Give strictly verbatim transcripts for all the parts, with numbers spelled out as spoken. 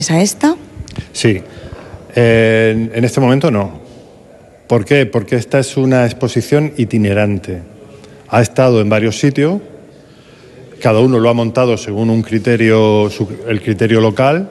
a esta? Sí, eh, en, en este momento no. ¿Por qué? Porque esta es una exposición itinerante. Ha estado en varios sitios, cada uno lo ha montado según un criterio, su, el criterio local,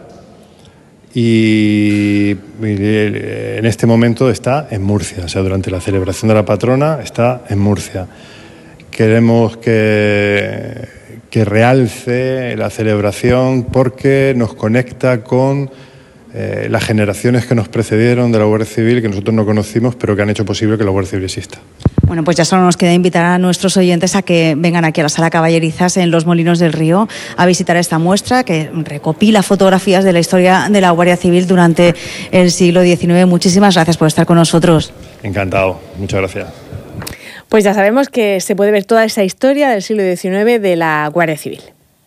y, y en este momento está en Murcia, o sea, durante la celebración de la patrona está en Murcia. Queremos que, que realce la celebración porque nos conecta con eh, las generaciones que nos precedieron de la Guardia Civil, que nosotros no conocimos, pero que han hecho posible que la Guardia Civil exista. Bueno, pues ya solo nos queda invitar a nuestros oyentes a que vengan aquí a la Sala Caballerizas en Los Molinos del Río a visitar esta muestra que recopila fotografías de la historia de la Guardia Civil durante el siglo diecinueve. Muchísimas gracias por estar con nosotros. Encantado, muchas gracias. Pues ya sabemos que se puede ver toda esa historia del siglo diecinueve de la Guardia Civil.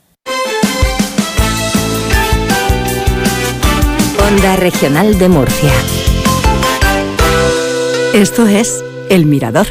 Onda Regional de Murcia. Esto es El Mirador.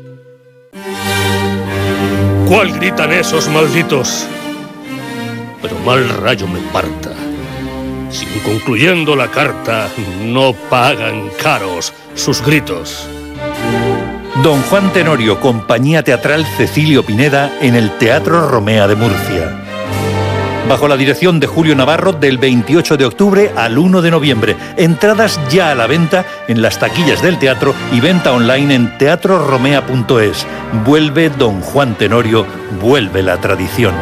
¿Cuál gritan esos malditos? Pero mal rayo me parta. Si concluyendo la carta no pagan caros sus gritos. Don Juan Tenorio, Compañía Teatral Cecilio Pineda, en el Teatro Romea de Murcia. Bajo la dirección de Julio Navarro, del veintiocho de octubre al uno de noviembre. Entradas ya a la venta en las taquillas del teatro y venta online en teatro romea punto es. Vuelve Don Juan Tenorio, vuelve la tradición.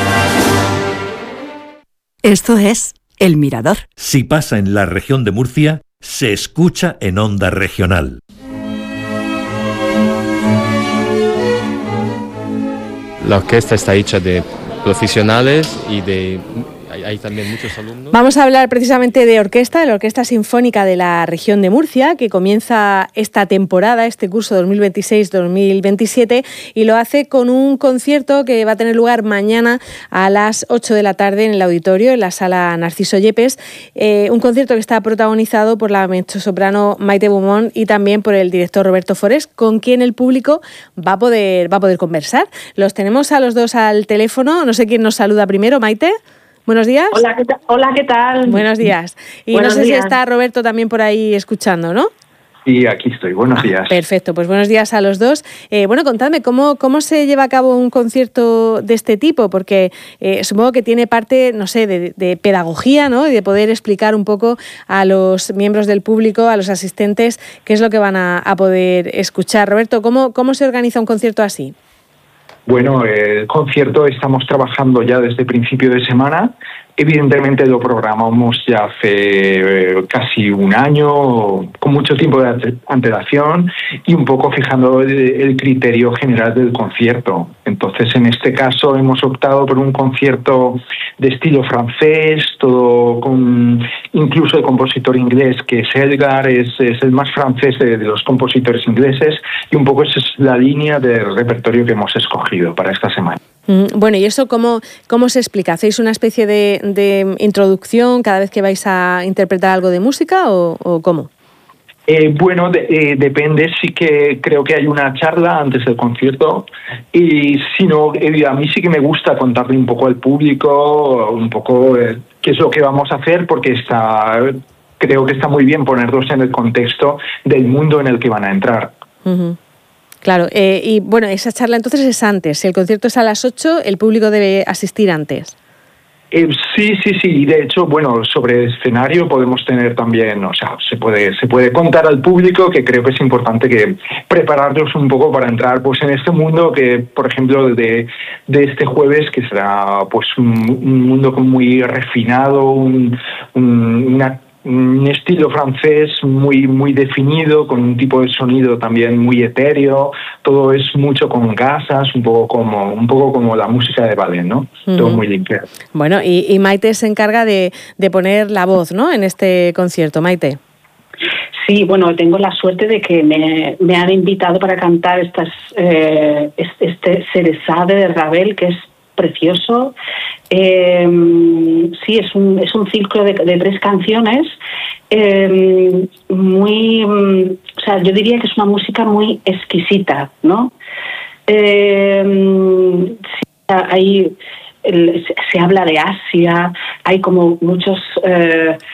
Esto es El Mirador. Si pasa en la región de Murcia, se escucha en Onda Regional. La orquesta está hecha de profesionales y de hay también muchos alumnos. Vamos a hablar precisamente de orquesta, de la Orquesta Sinfónica de la Región de Murcia, que comienza esta temporada, este curso dos mil veintiséis dos mil veintisiete, y lo hace con un concierto que va a tener lugar mañana a las ocho de la tarde en el auditorio, en la Sala Narciso Yepes. Eh, un concierto que está protagonizado por la mezzosoprano Maite Beaumont y también por el director Roberto Forés, con quien el público va a poder, va a poder conversar. Los tenemos a los dos al teléfono. No sé quién nos saluda primero, Maite. Buenos días. Hola, ¿qué tal? Hola, ¿qué tal? Buenos días. Y buenos no sé días. si está Roberto también por ahí escuchando, ¿no? Sí, aquí estoy. Buenos días. Ah, perfecto, pues buenos días a los dos. Eh, bueno, contadme, ¿cómo, ¿cómo se lleva a cabo un concierto de este tipo? Porque eh, supongo que tiene parte, no sé, de, de pedagogía, ¿no? Y de poder explicar un poco a los miembros del público, a los asistentes, qué es lo que van a, a poder escuchar. Roberto, ¿cómo, ¿cómo se organiza un concierto así? Bueno, el concierto estamos trabajando ya desde principio de semana. Evidentemente lo programamos ya hace casi un año, con mucho tiempo de antelación y un poco fijando el, el criterio general del concierto. Entonces, en este caso hemos optado por un concierto de estilo francés, todo con incluso el compositor inglés, que es Elgar, es, es el más francés de, de los compositores ingleses, y un poco esa es la línea del repertorio que hemos escogido para esta semana. Bueno, ¿y eso cómo, cómo se explica? ¿Hacéis una especie de, de introducción cada vez que vais a interpretar algo de música o, o cómo? Eh, bueno, de, eh, depende. Sí que creo que hay una charla antes del concierto y si no, eh, a mí sí que me gusta contarle un poco al público, un poco eh, qué es lo que vamos a hacer, porque está, creo que está muy bien ponerlos en el contexto del mundo en el que van a entrar. Uh-huh. Claro, eh, y bueno, esa charla entonces es antes. Si el concierto es a las ocho, el público debe asistir antes. Eh, sí, sí, sí. Y de hecho, bueno, sobre el escenario podemos tener también, o sea, se puede, se puede contar al público, que creo que es importante que prepararlos un poco para entrar pues en este mundo que, por ejemplo, de, de este jueves, que será pues un, un mundo muy refinado, un, un, una un estilo francés muy muy definido, con un tipo de sonido también muy etéreo. Todo es mucho con gasas, un poco como un poco como la música de ballet, ¿no? Uh-huh. Todo muy limpio. Bueno, y, y Maite se encarga de, de poner la voz, ¿no?, en este concierto. Maite. Sí, bueno, tengo la suerte de que me, me han invitado para cantar estas eh, este Cerezade de Ravel, que es precioso. Eh, sí, es un, es un ciclo de, de tres canciones eh, muy, o sea, yo diría que es una música muy exquisita, ¿no? Eh, sí, hay el, se, se habla de Asia, hay como muchos... Eh,